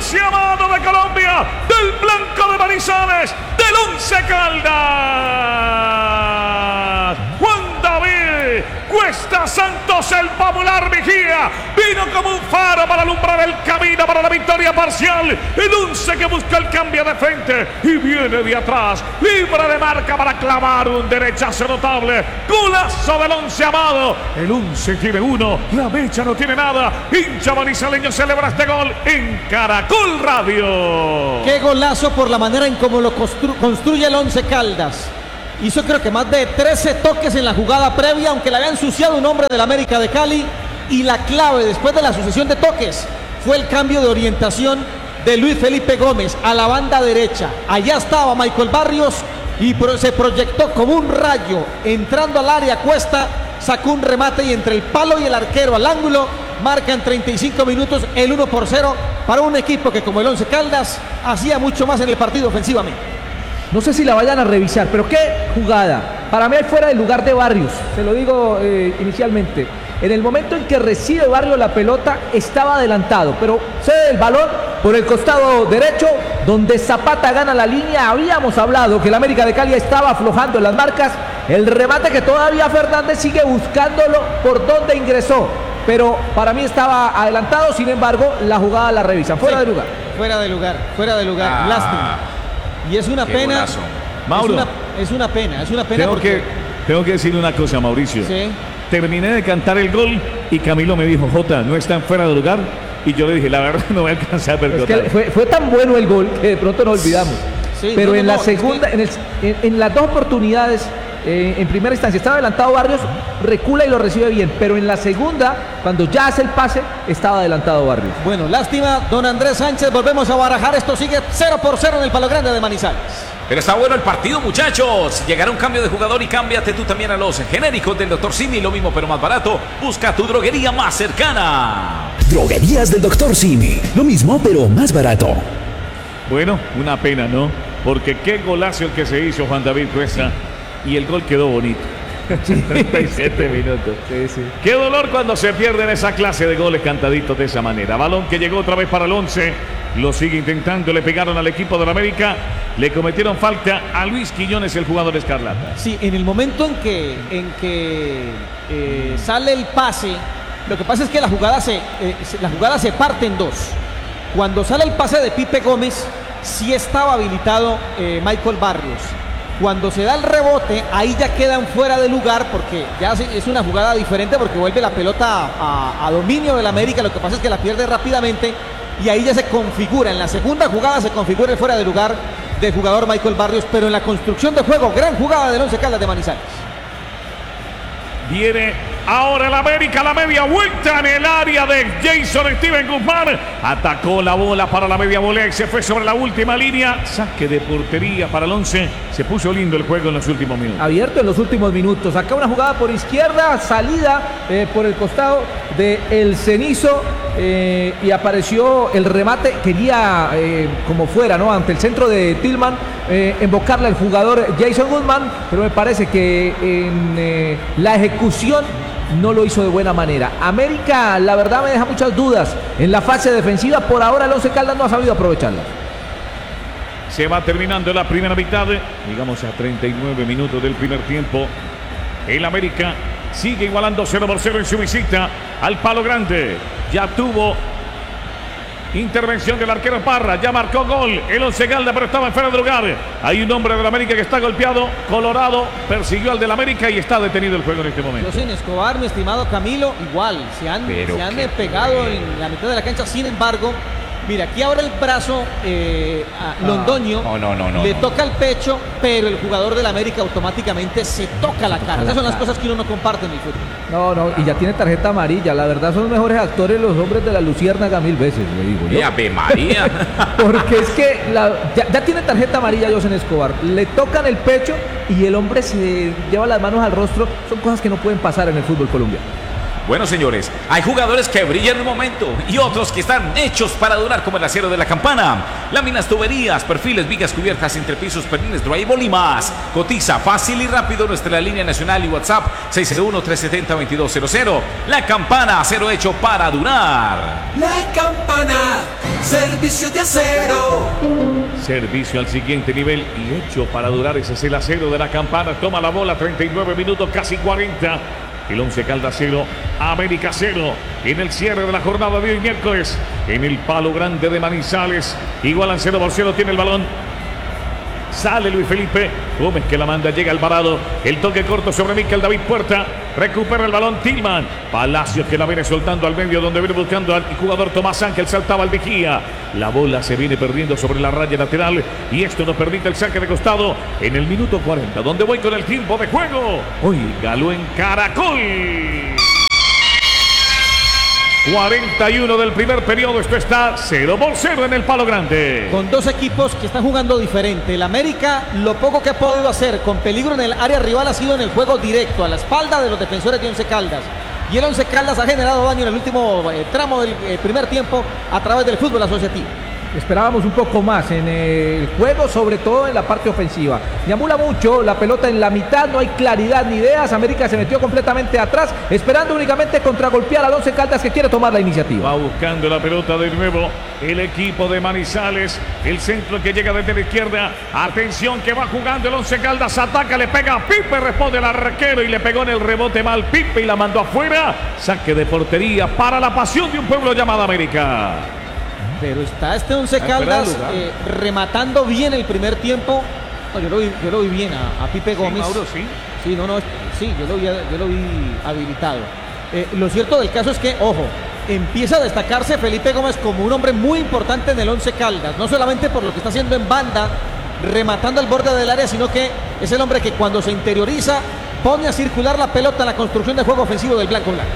Once Amado de Colombia, del Blanco de Manizales, del Once Caldas. Juan David Cuesta Santos, el popular vigía, vino como un faro para alumbrar el camino para la victoria parcial. El Once que busca el cambio de frente y viene de atrás, libre de marca para clavar un derechazo notable. Golazo del Once Amado. El Once tiene uno, la Mecha no tiene nada. Hincha manizaleño celebra este gol en Caracol Radio. Qué golazo por la manera en cómo lo construye el Once Caldas. Hizo creo que más de 13 toques en la jugada previa, aunque le había ensuciado un hombre del América de Cali. Y la clave después de la sucesión de toques fue el cambio de orientación de Luis Felipe Gómez a la banda derecha. Allá estaba Michael Barrios y se proyectó como un rayo entrando al área. Cuesta sacó un remate y entre el palo y el arquero al ángulo marcan 35 minutos el 1-0 para un equipo que, como el Once Caldas, hacía mucho más en el partido ofensivamente. No sé si la vayan a revisar, pero qué jugada. Para mí hay fuera del lugar de Barrios, se lo digo inicialmente. En el momento en que recibe Barrios la pelota, estaba adelantado, pero cede el balón por el costado derecho, donde Zapata gana la línea. Habíamos hablado que el América de Cali estaba aflojando en las marcas. El remate que todavía Fernández sigue buscándolo por donde ingresó, pero para mí estaba adelantado. Sin embargo, la jugada la revisan. Fuera de lugar. Fuera de lugar. Lástima. Y es una pena. Golazo. Mauro, es una pena. Tengo que decirle una cosa, Mauricio. Sí. Terminé de cantar el gol y Camilo me dijo: Jota, ¿no están fuera de lugar? Y yo le dije: la verdad no voy a alcanzar a perdonar. Es que fue tan bueno el gol que de pronto nos olvidamos. Sí, pero en la segunda, en las dos oportunidades, en primera instancia estaba adelantado Barrios, recula y lo recibe bien, pero en la segunda, cuando ya hace el pase, estaba adelantado Barrios. Bueno, lástima, don Andrés Sánchez, volvemos a barajar, esto sigue 0-0 en el Palo Grande de Manizales. Pero está bueno el partido, muchachos. Llegará un cambio de jugador y cámbiate tú también a los genéricos del Dr. Simi. Lo mismo pero más barato. Busca tu droguería más cercana. Droguerías del Dr. Simi. Lo mismo pero más barato. Bueno, una pena, ¿no? Porque qué golazo el que se hizo Juan David Cuesta. Y el gol quedó bonito. 37 minutos. Sí. Qué dolor cuando se pierden esa clase de goles cantaditos de esa manera. Balón que llegó otra vez para el Once. Lo sigue intentando, le pegaron al equipo de la América. Le cometieron falta a Luis Quiñones, el jugador escarlata. Sí, en el momento en que sale el pase, lo que pasa es que la jugada se parte en dos. Cuando sale el pase de Pipe Gómez, sí estaba habilitado Michael Barrios. Cuando se da el rebote, ahí ya quedan fuera de lugar porque ya es una jugada diferente porque vuelve la pelota a dominio del América. Lo que pasa es que la pierde rápidamente y ahí ya se configura. En la segunda jugada se configura el fuera de lugar del jugador Michael Barrios, pero en la construcción de juego, gran jugada del Once Caldas de Manizales. Viene ahora el América, la media vuelta en el área de Jason Steven Guzmán. Atacó la bola para la media volea y se fue sobre la última línea. Saque de portería para el Once. Se puso lindo el juego en los últimos minutos. Abierto en los últimos minutos. Acá una jugada por izquierda, salida por el costado de El Cenizo. Y apareció el remate. Quería como fuera, ¿no? Ante el centro de Tillman. Embocarle al jugador Jason Guzmán. Pero me parece que en la ejecución no lo hizo de buena manera. América, la verdad, me deja muchas dudas en la fase defensiva. Por ahora el Once Caldas no ha sabido aprovecharla. Se va terminando la primera mitad. Llegamos a 39 minutos del primer tiempo. El América sigue igualando 0-0 en su visita al Palo Grande. Ya tuvo intervención del arquero Parra, ya marcó gol el Once Caldas, pero estaba en fuera de lugar. Hay un hombre del América que está golpeado. Colorado persiguió al del América y está detenido el juego en este momento. José Escobar, mi estimado Camilo, igual se han pegado en la mitad de la cancha. Sin embargo, mira, aquí ahora el brazo a Londoño le toca el pecho, pero el jugador del América automáticamente se toca la cara. Esas son las cosas que uno no comparte en el fútbol. No, y ya tiene tarjeta amarilla. La verdad son los mejores actores los hombres de la Luciérnaga 1000 veces, le digo yo. ¡Ave María! Porque es que ya tiene tarjeta amarilla José Escobar. Le tocan el pecho y el hombre se lleva las manos al rostro. Son cosas que no pueden pasar en el fútbol colombiano. Bueno, señores, hay jugadores que brillan en un momento y otros que están hechos para durar, como el acero de la Campana. Láminas, tuberías, perfiles, vigas, cubiertas, entrepisos, pernines, drywall y más. Cotiza fácil y rápido nuestra línea nacional y WhatsApp 601-370-2200. La Campana, acero hecho para durar. La Campana, servicio de acero. Servicio al siguiente nivel y hecho para durar. Ese es el acero de la Campana. Toma la bola, 39 minutos, casi 40. El Once Caldas 0, América 0. En el cierre de la jornada de hoy miércoles, en el Palo Grande de Manizales, igualan 0-0, tiene el balón. Sale Luis Felipe Gómez, que la manda, llega Alvarado, el toque corto sobre Mikel David Puerta, recupera el balón Tillman, Palacios, que la viene soltando al medio, donde viene buscando al jugador Tomás Ángel, saltaba al vigía, la bola se viene perdiendo sobre la raya lateral y esto nos permite el saque de costado en el minuto 40, donde voy con el tiempo de juego. Hoy Galo en Caracol. 41 del primer periodo, esto está 0-0 en el Palo Grande. Con dos equipos que están jugando diferente. El América, lo poco que ha podido hacer con peligro en el área rival ha sido en el juego directo, a la espalda de los defensores de Once Caldas. Y el Once Caldas ha generado daño en el último tramo del primer tiempo a través del fútbol asociativo. Esperábamos un poco más en el juego, sobre todo en la parte ofensiva. Deambula mucho la pelota en la mitad, no hay claridad ni ideas. América se metió completamente atrás, esperando únicamente contragolpear al Once Caldas, que quiere tomar la iniciativa. Va buscando la pelota de nuevo el equipo de Manizales. El centro que llega desde la izquierda. Atención que va jugando el Once Caldas. Ataca, le pega a Pipe, responde el arquero y le pegó en el rebote mal Pipe y la mandó afuera. Saque de portería para la pasión de un pueblo llamado América. Pero está este Once Caldas rematando bien el primer tiempo. No, yo lo vi bien a Pipe Gómez. Mauro, sí. Sí, sí, yo lo vi habilitado. Lo cierto del caso es que, ojo, empieza a destacarse Felipe Gómez como un hombre muy importante en el Once Caldas. No solamente por lo que está haciendo en banda, rematando al borde del área, sino que es el hombre que cuando se interioriza pone a circular la pelota en la construcción de juego ofensivo del Blanco Blanco.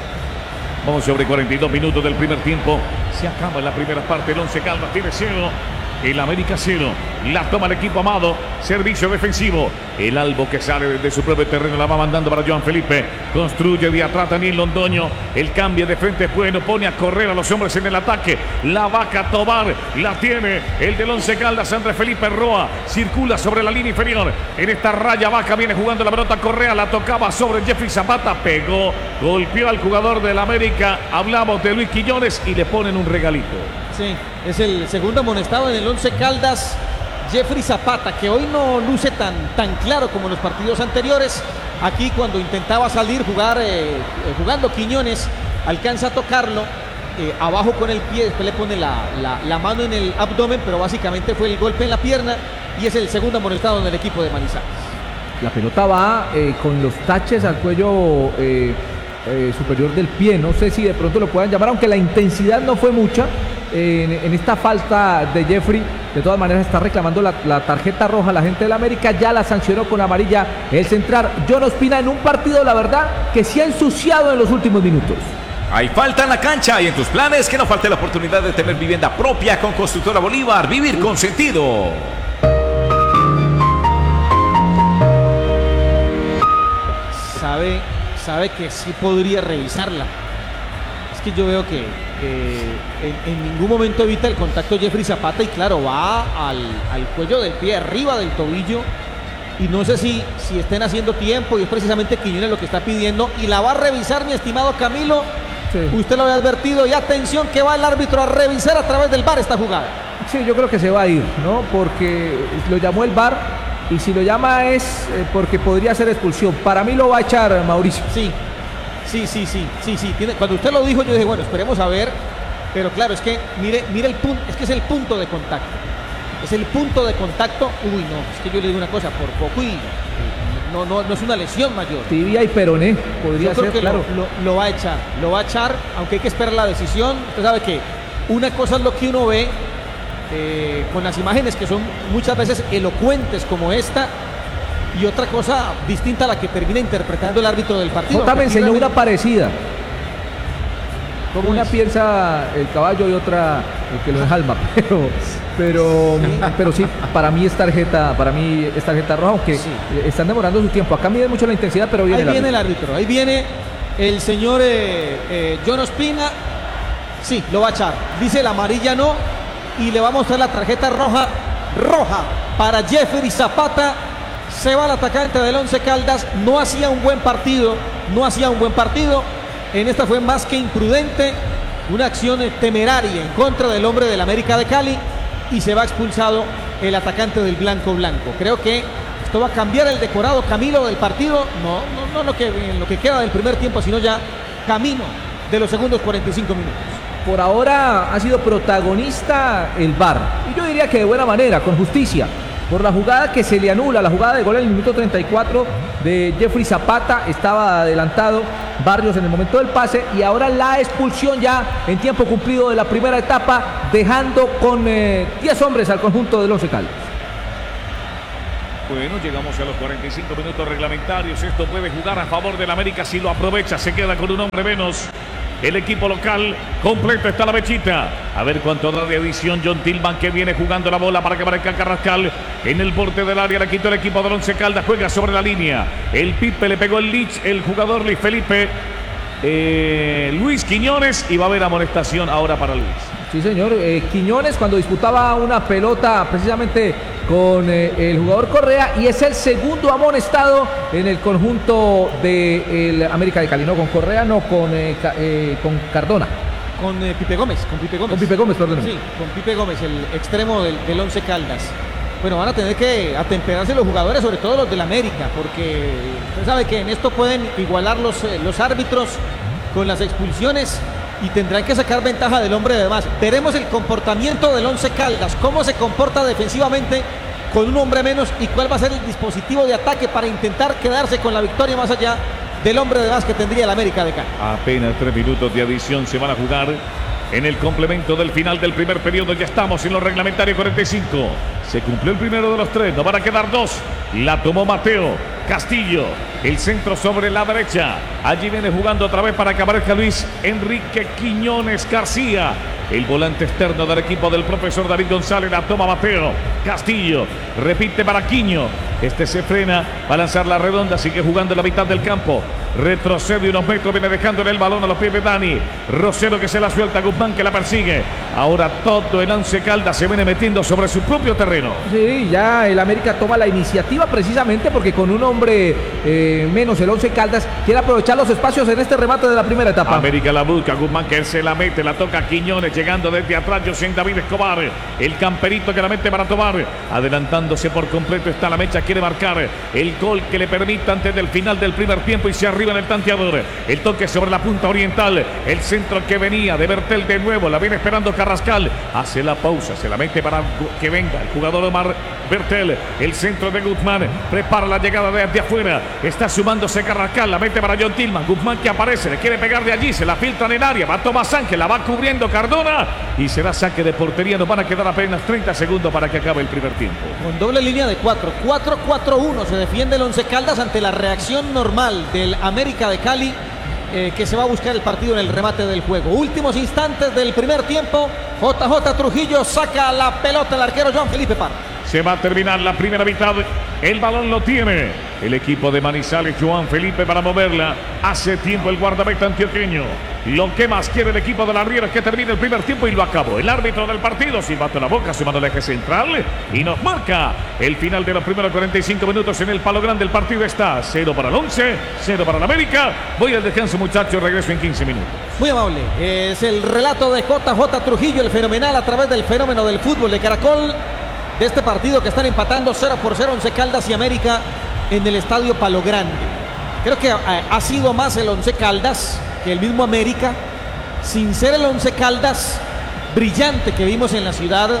Vamos sobre 42 minutos del primer tiempo. Se acaba en la primera parte. El Once Caldas tiene 0. El América 0. La toma el equipo Amado. Servicio defensivo. El Albo, que sale de su propio terreno, la va mandando para Joan Felipe. Construye de atrás Daniel Londoño. El cambio de frente es bueno. Pone a correr a los hombres en el ataque. La Vaca Tobar la tiene el del Once Caldas, Andrés Felipe Roa. Circula sobre la línea inferior. En esta raya baja viene jugando la pelota Correa. La tocaba sobre Jeffrey Zapata. Pegó. Golpeó al jugador del América. Hablamos de Luis Quiñones y le ponen un regalito. Sí, es el segundo amonestado en el Once Caldas, Jeffrey Zapata, que hoy no luce tan claro como en los partidos anteriores. Aquí cuando intentaba salir jugando Quiñones, alcanza a tocarlo abajo con el pie, después le pone la mano en el abdomen, pero básicamente fue el golpe en la pierna y es el segundo amonestado en el equipo de Manizales. La pelota va con los taches al cuello superior del pie, no sé si de pronto lo puedan llamar, aunque la intensidad no fue mucha en esta falta de Jeffrey. De todas maneras está reclamando la tarjeta roja la gente del América, ya la sancionó con amarilla el central John Ospina en un partido, la verdad, que se ha ensuciado en los últimos minutos. Hay falta en la cancha y en tus planes que no falte la oportunidad de tener vivienda propia con Constructora Bolívar. Vivir con sentido. Sabe que sí podría revisarla. Es que yo veo que en ningún momento evita el contacto Jeffrey Zapata y claro, va al cuello del pie, arriba del tobillo. Y no sé si estén haciendo tiempo y es precisamente Quiñones lo que está pidiendo. Y la va a revisar, mi estimado Camilo. Sí. Usted lo había advertido y atención que va el árbitro a revisar a través del VAR esta jugada. Sí, yo creo que se va a ir, ¿no? Porque lo llamó el VAR. Y si lo llama es porque podría ser expulsión. Para mí lo va a echar Mauricio. Sí. Cuando usted lo dijo yo dije, bueno, esperemos a ver. Pero claro, es que mire el punto, es que es el punto de contacto. Es el punto de contacto. Uy, no, es que yo le digo una cosa, por poco y no es una lesión mayor. Tibia y peroné, podría ser, que claro. Lo va a echar, aunque hay que esperar la decisión. Usted sabe que una cosa es lo que uno ve con las imágenes que son muchas veces elocuentes como esta, y otra cosa distinta a la que termina interpretando el árbitro del partido. Jota me enseñó una parecida. ¿Cómo una es? piensa el caballo y otra el que lo enjalma, pero sí, para mí es tarjeta roja, aunque sí, están demorando su tiempo. Acá mide mucho la intensidad, pero viene el árbitro. Ahí viene El señor John Ospina, sí, lo va a echar. Dice la amarilla no y le va a mostrar la tarjeta roja para Jeffrey Zapata. Se va el atacante del Once Caldas. No hacía un buen partido. En esta fue más que imprudente. Una acción temeraria en contra del hombre del América de Cali. Y se va expulsado el atacante del Blanco. Creo que esto va a cambiar el decorado, Camilo, del partido. No lo que queda del primer tiempo, sino ya camino de los segundos 45 minutos. Por ahora ha sido protagonista el VAR. Y yo diría que de buena manera, con justicia. Por la jugada que se le anula, la jugada de gol en el minuto 34 de Jeffrey Zapata. Estaba adelantado Barrios en el momento del pase. Y ahora la expulsión ya en tiempo cumplido de la primera etapa, dejando con 10 hombres al conjunto del Once Caldas. Bueno, llegamos a los 45 minutos reglamentarios. Esto puede jugar a favor del América si lo aprovecha. Se queda con un hombre menos. El equipo local completo está la mechita. A ver cuánto da de adición John Tillman, que viene jugando la bola para que aparezca Carrascal en el borde del área. Le quitó el equipo del Once Caldas. Juega sobre la línea. El Pipe le pegó el Lich, el jugador Luis Felipe. Luis Quiñones, y va a haber amonestación ahora para Luis. Sí, señor. Quiñones, cuando disputaba una pelota precisamente con el jugador Correa, y es el segundo amonestado en el conjunto del América de Cali. No con Correa, no con Cardona. Con Pipe Gómez. Con Pipe Gómez, perdón. Sí, con Pipe Gómez, el extremo del Once Caldas. Bueno, van a tener que atemperarse los jugadores, sobre todo los del América, porque usted sabe que en esto pueden igualar los árbitros con las expulsiones y tendrán que sacar ventaja del hombre de más. Veremos el comportamiento del Once Caldas, cómo se comporta defensivamente con un hombre menos y cuál va a ser el dispositivo de ataque para intentar quedarse con la victoria más allá del hombre de más que tendría el América de Cali. Apenas 3 minutos de adición se van a jugar en el complemento del final del primer periodo. Ya estamos en los reglamentarios 45. Se cumplió el primero de los 3, nos van a quedar 2. La tomó Mateo Castillo, el centro sobre la derecha. Allí viene jugando otra vez para que aparezca Luis Enrique Quiñones García, el volante externo del equipo del profesor David González. La toma Mateo Castillo, repite para Quiño. Este se frena, va a lanzar la redonda, sigue jugando en la mitad del campo. Retrocede unos metros, viene dejándole el balón a los pies de Dani Rosero, que se la suelta a Guzmán, que la persigue. Ahora todo el Once Caldas se viene metiendo sobre su propio terreno. Sí, ya el América toma la iniciativa precisamente porque con un hombre menos el Once Caldas quiere aprovechar los espacios en este remate de la primera etapa. América la busca, Guzmán que se la mete, la toca Quiñones, llegando desde atrás José David Escobar, el camperito que la mete para tomar, adelantándose por completo está la mecha, quiere marcar el gol que le permita antes del final del primer tiempo y se arriba en el tanteador. El toque sobre la punta oriental, el centro que venía de Bertel de nuevo, la viene esperando Carrascal, hace la pausa, se la mete para que venga el jugador Omar Bertel, el centro de Guzmán, prepara la llegada desde afuera, está sumándose Carrascal, la mete para John Tillman, Guzmán que aparece, le quiere pegar de allí, se la filtran en área, va Tomás Ángel, la va cubriendo Cardona y será saque de portería. Nos van a quedar apenas 30 segundos para que acabe el primer tiempo. Con doble línea de 4-4-4-1 se defiende el Once Caldas ante la reacción normal del América de Cali, que se va a buscar el partido en el remate del juego. Últimos instantes del primer tiempo. JJ Trujillo saca la pelota el arquero Juan Felipe Parra. Se va a terminar la primera mitad. El balón lo tiene el equipo de Manizales, Juan Felipe, para moverla. Hace tiempo el guardameta antioqueño. Lo que más quiere el equipo de la Riera es que termine el primer tiempo y lo acabó. El árbitro del partido, silbato en la boca, sumando el eje central y nos marca el final de los primeros 45 minutos en el Palo Grande. El partido está 0 para el Once, 0 para el América. Voy al descanso, muchachos, regreso en 15 minutos. Muy amable, es el relato de JJ Trujillo, el fenomenal a través del fenómeno del fútbol de Caracol, de este partido que están empatando 0-0 Once Caldas y América en el estadio Palo Grande. Creo que ha sido más el Once Caldas que el mismo América, sin ser el Once Caldas brillante que vimos en la ciudad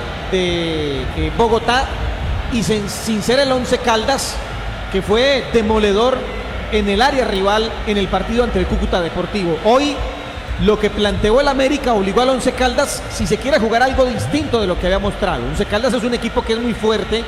de Bogotá, y sin ser el Once Caldas que fue demoledor en el área rival en el partido ante el Cúcuta Deportivo. Hoy lo que planteó el América obligó al Once Caldas, si se quiere, jugar algo distinto de lo que había mostrado. Once Caldas es un equipo que es muy fuerte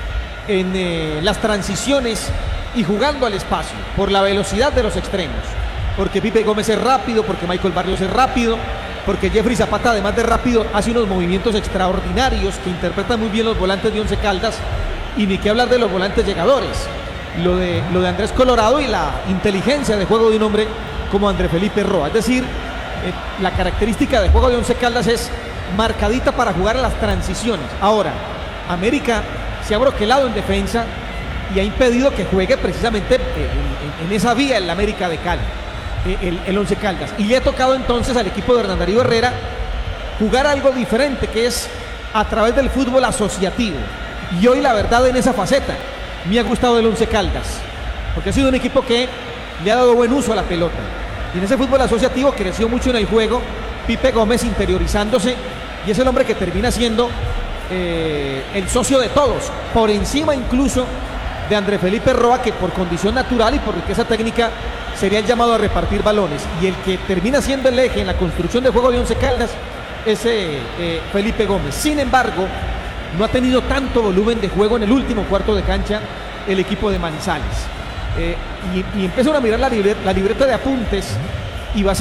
en las transiciones y jugando al espacio por la velocidad de los extremos, porque Pipe Gómez es rápido, porque Michael Barrios es rápido, porque Jeffrey Zapata, además de rápido, hace unos movimientos extraordinarios que interpretan muy bien los volantes de Once Caldas, y ni que hablar de los volantes llegadores. Lo de Andrés Colorado y la inteligencia de juego de un hombre como André Felipe Roa. Es decir, la característica de juego de Once Caldas es marcadita para jugar a las transiciones. Ahora, América se ha broquelado en defensa y ha impedido que juegue precisamente en esa vía el América de Cali, el Once Caldas. Y le ha tocado entonces al equipo de Hernán Darío Herrera jugar algo diferente, que es a través del fútbol asociativo. Y hoy, la verdad, en esa faceta me ha gustado el Once Caldas, porque ha sido un equipo que le ha dado buen uso a la pelota. Y en ese fútbol asociativo creció mucho en el juego Pipe Gómez, interiorizándose, y es el hombre que termina siendo el socio de todos, por encima incluso de André Felipe Roa, que por condición natural y por riqueza técnica sería el llamado a repartir balones. Y el que termina siendo el eje en la construcción de juego de Once Caldas es Felipe Gómez. Sin embargo, no ha tenido tanto volumen de juego en el último cuarto de cancha el equipo de Manizales. Y empiezan a mirar la libreta de apuntes y